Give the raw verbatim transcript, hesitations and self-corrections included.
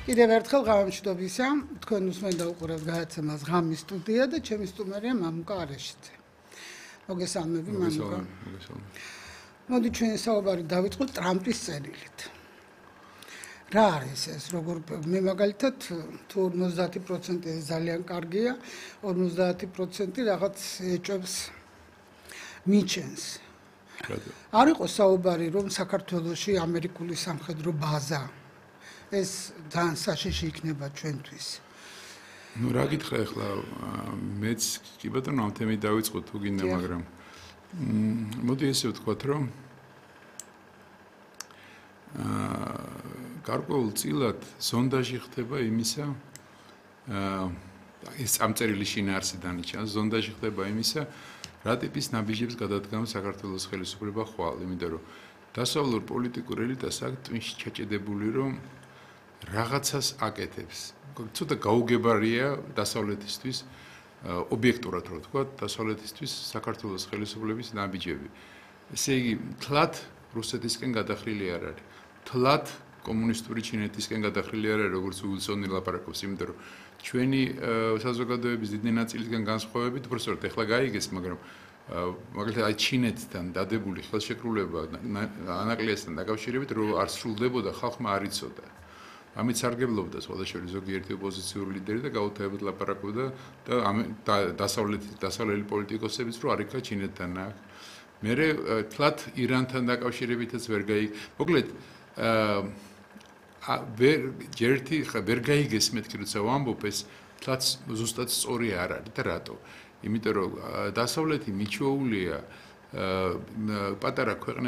კიდევ ერთხელ გამომშვიდობისა, თქვენ უსმენდა უყურებთ გადაცემას ღამის სტუდია და ჩემი სტუმარია მამუკა არეშიძე. მოგესალმები მამუკა. მოდი ჩვენ საუბარი დავიწყოთ ტრამპის წერილით. რა არის ეს, როგორ მე მაგალითად თუ ორმოცდაათი პროცენტი ძალიან კარგია, ორმოცდაათი პროცენტი რაღაც ეჭვებს მიჩენს. არ იყო საუბარი რომ საქართველოში ამერიკული სამხედრო ბაზა ეს ძალიან საშიში იქნება ჩვენთვის. ნუ რა გითხრა ახლა მეც კი ბატონო ამ თემით დავიწყოთ თუ გინდა, მაგრამ მოდი ესე ვთქვათ რომ აა გარკვეულწილად ზონდაჟი ხდება იმისა აა ეს წამწერილი შინაარსიდან იჩანს, ზონდაჟი ხდება იმისა რა ტიპის ნაბიჯებს გადადგამს საქართველოს ხელისუფლება ხვალ, იმიტომ რომ დასავლურ პოლიტიკურ ელიტას აქ ტვინში ჩაჭედებული რომ რაღაცას აკეთებს. ცოტა გაუგებარია დასავლეთისთვის ობიექტურად რო ვთქვა, დასავლეთისთვის საქართველოს ხელისუფლების ნაბიჯები. ესე იგი, თლად რუსეთისკენ გადახრილი არ არის. თლად კომუნისტური ჩინეთისკენ გადახრილი არ არის, როგორც უილსონი ლაპარაკობს, იმიტომ რომ ჩვენი საზოგადოების დიდი ნაწილისგან განსხვავებით, უბრალოდ ეხლა გაიგეს, მაგრამ მაგალითად აი ჩინეთთან დადებული ხელშეკრულება ანაკლიასთან დაკავშირებით რო არ სრულდებოდა, ხალხმა არ იცოდა. ამით სარგებლობდა სხვადასხვა ზოგიერთი ოპოზიციური ლიდერი და გაუთავებლად ლაპარაკობდა და დასავლეთი დასავლელი პოლიტიკოსებიც რო არ იქა ჩინეთთან აქ. მერე თლად ირანთან დაკავშირებითაც ვერ გაიგ. მოკლედ აა ვერ ერთი ვერ გაიგეს მეთქი როცა ვამბობ ეს თლად ზუსტად სწორი არ არის და რატო? იმიტომ რომ დასავლეთი მიჩვეულია პატარა ქვეყნების